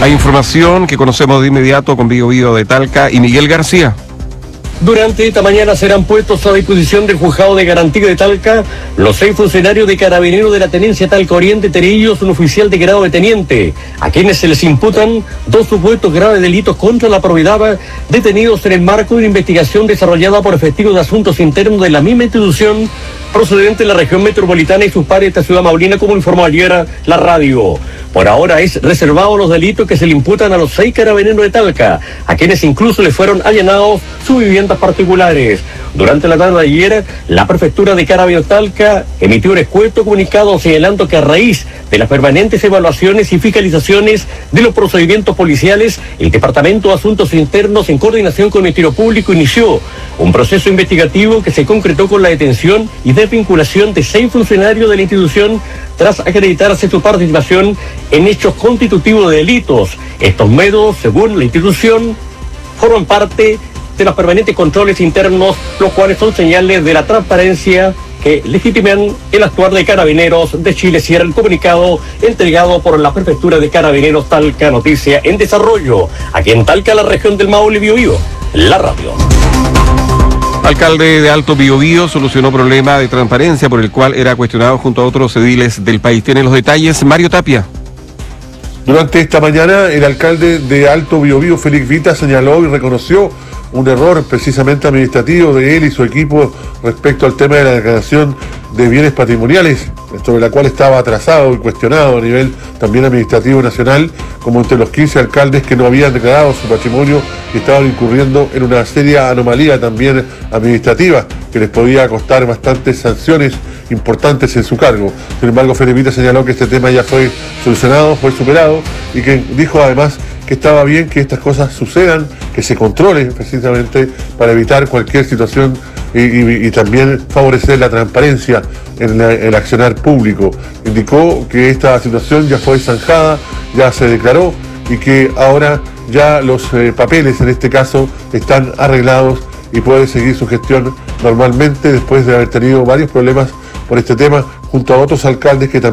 Hay información que conocemos de inmediato con Bío Bío de Talca y Miguel García. Durante esta mañana serán puestos a disposición del Juzgado de Garantía de Talca los 6 funcionarios de Carabineros de la Tenencia Talca Oriente, entre ellos un oficial de grado de teniente, a quienes se les imputan 2 supuestos graves delitos contra la probidad, detenidos en el marco de una investigación desarrollada por efectivos de asuntos internos de la misma institución procedente de la región metropolitana y sus pares de esta ciudad maulina, como informó ayer la radio. Por ahora es reservado los delitos que se le imputan a los 6 carabineros de Talca, a quienes incluso les fueron allanados sus viviendas particulares. Durante la tarde de ayer, la prefectura de Carabineros Talca emitió un escueto comunicado señalando que a raíz de las permanentes evaluaciones y fiscalizaciones de los procedimientos policiales, el Departamento de Asuntos Internos, en coordinación con el Ministerio Público, inició un proceso investigativo que se concretó con la detención y desvinculación de 6 funcionarios de la institución tras acreditarse su participación en hechos constitutivos de delitos. Estos medios, según la institución, forman parte de los permanentes controles internos, los cuales son señales de la transparencia que legitiman el actuar de Carabineros de Chile. Cierra el comunicado entregado por la Prefectura de Carabineros Talca. Noticia en desarrollo. Aquí en Talca, la región del Maule, Bío Bío, la radio. Alcalde de Alto Biobío solucionó problema de transparencia por el cual era cuestionado junto a otros ediles del país. Tiene los detalles Mario Tapia. Durante esta mañana, el alcalde de Alto Biobío, Félix Vita, señaló y reconoció un error precisamente administrativo de él y su equipo respecto al tema de la declaración de bienes patrimoniales, sobre la cual estaba atrasado y cuestionado a nivel también administrativo nacional, como entre los 15 alcaldes que no habían declarado su patrimonio y estaban incurriendo en una seria anomalía también administrativa que les podía costar bastantes sanciones importantes en su cargo. Sin embargo, Félix Vita señaló que este tema ya fue solucionado, fue superado, y que dijo además que estaba bien que estas cosas sucedan, que se controle precisamente para evitar cualquier situación y también favorecer la transparencia en el accionar público. Indicó que esta situación ya fue zanjada, ya se declaró y que ahora ya los papeles en este caso están arreglados y puede seguir su gestión normalmente después de haber tenido varios problemas por este tema junto a otros alcaldes que también